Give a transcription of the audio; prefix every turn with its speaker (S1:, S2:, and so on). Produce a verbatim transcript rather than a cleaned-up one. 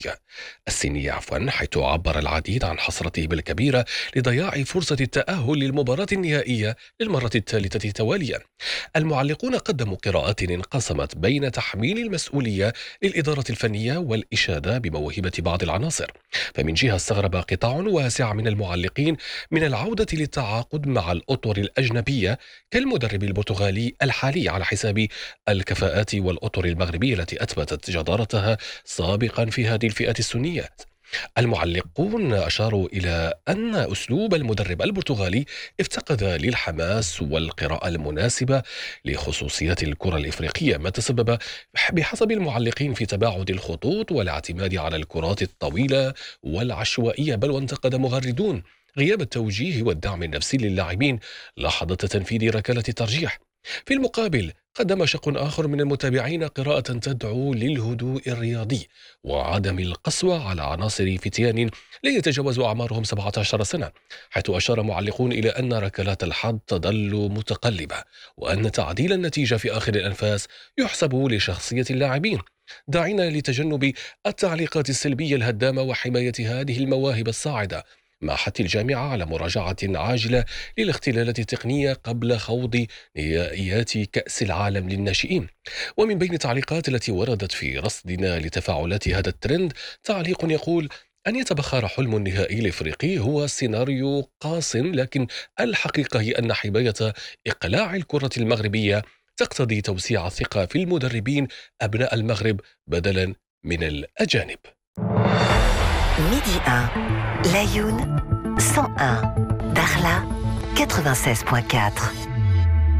S1: الصينية عفوا، حيث عبر العديد عن حسرته الكبيرة لضياع فرصة التأهل للمباراة النهائية للمرة الثالثة تواليا. المعلقون قدموا قراءات انقسمت بين تحميل المسؤولية للإدارة الفنية والإشادة بموهبة بعض العناصر. فمن جهة استغرب قطاع واسع من المعلقين من العودة للتعاقد مع الأطر الأجنبية كالمدرب البرتغالي الحالي على حساب الكفاءات والأطر المغربية التي أثبتت جدارتها سابقا في هذه الفئة السنية. المعلقون أشاروا إلى أن أسلوب المدرب البرتغالي افتقد للحماس والقراءة المناسبة لخصوصيات الكرة الإفريقية، ما تسبب بحسب المعلقين في تباعد الخطوط والاعتماد على الكرات الطويلة والعشوائية. بل وانتقد مغردون غياب التوجيه والدعم النفسي للاعبين لحظة تنفيذ ركلة الترجيح. في المقابل قدم شق آخر من المتابعين قراءة تدعو للهدوء الرياضي وعدم القسوة على عناصر فتيان لا يتجاوز أعمارهم سبعة عشر سنة، حيث أشار معلقون إلى أن ركلات الحظ تظل متقلبة وأن تعديل النتيجة في آخر الأنفاس يحسب لشخصية اللاعبين. دعينا لتجنب التعليقات السلبية الهدامة وحماية هذه المواهب الصاعدة، مع حث الجامعة على مراجعة عاجلة للاختلالات التقنية قبل خوض نهائيات كأس العالم للناشئين. ومن بين التعليقات التي وردت في رصدنا لتفاعلات هذا الترند تعليق يقول: أن يتبخر حلم النهائي الإفريقي هو سيناريو قاسم، لكن الحقيقة هي أن حماية إقلاع الكرة المغربية تقتضي توسيع الثقة في المدربين أبناء المغرب بدلا من الأجانب.
S2: ميدي واحد, Laayoune cent un, Dakhla quatre-vingt-seize virgule quatre.